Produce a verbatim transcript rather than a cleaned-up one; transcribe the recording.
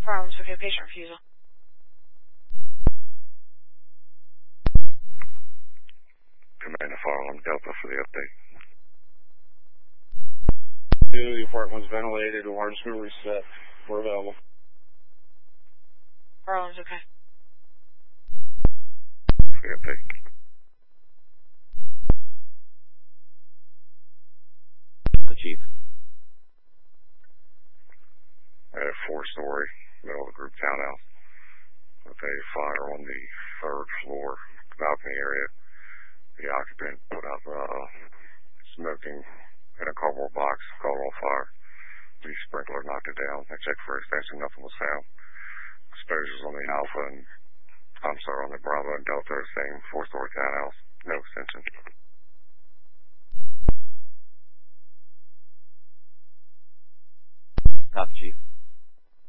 Problems. Okay, patient refusal. Command to fire alarm Delta for the update. The apartment's ventilated, alarm's been reset. We're available. Problems. Okay. For the update. The chief. I had a four-story, middle of the group townhouse with a fire on the third floor balcony area. The occupant put up uh, smoking in a cardboard box, caught on fire. The sprinkler knocked it down. I checked for extension, nothing was found. Exposures on the Alpha and, I'm sorry, on the Bravo and Delta, same four-story townhouse, no extension. Copy, Chief.